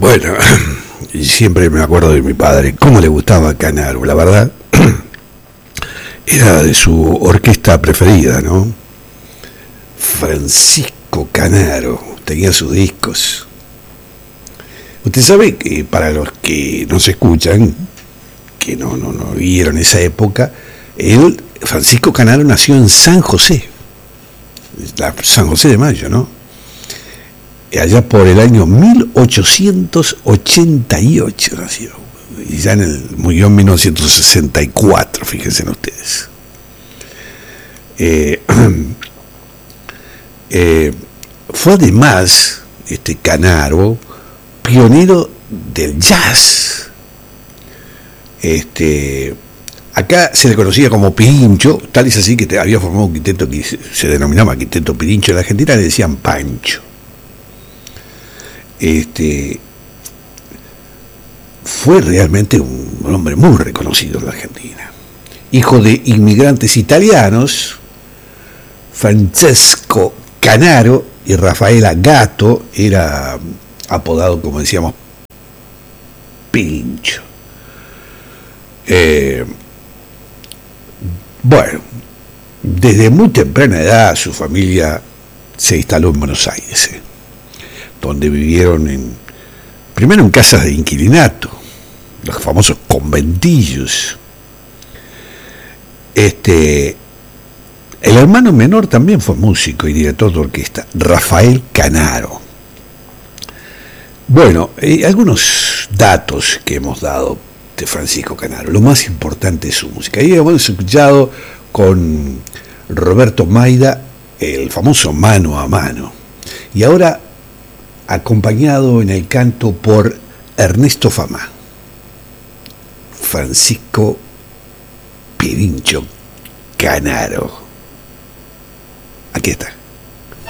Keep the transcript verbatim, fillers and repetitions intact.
Bueno, siempre me acuerdo de mi padre, cómo le gustaba Canaro, la verdad, era de su orquesta preferida, ¿no? Francisco Canaro, tenía sus discos. Usted sabe que para los que no se escuchan, que no, no, no vieron esa época, él, Francisco Canaro, nació en San José, la San José de Mayo, ¿no? Allá por el año mil ochocientos ochenta y ocho nació, y ya en el, murió en mil novecientos sesenta y cuatro, fíjense ustedes. Eh, eh, fue además, este Canaro, pionero del jazz. Este, acá se le conocía como Pirincho, tal es así que había formado un quinteto que se denominaba Quinteto Pirincho. En la Argentina le decían Pancho. Este, fue realmente un hombre muy reconocido en la Argentina. Hijo de inmigrantes italianos, Francesco Canaro y Rafaela Gatto, era apodado, como decíamos, Pirincho. Eh, bueno, desde muy temprana edad su familia se instaló en Buenos Aires, eh, donde vivieron en, primero en casas de inquilinato, los famosos conventillos. Este, el hermano menor también fue músico y director de orquesta, Rafael Canaro. Bueno, eh, algunos datos que hemos dado de Francisco Canaro. Lo más importante es su música. Ahí hemos escuchado con Roberto Maida el famoso Mano a Mano. Y ahora acompañado en el canto por Ernesto Fama, Francisco Pirincho Canaro. Aquí está.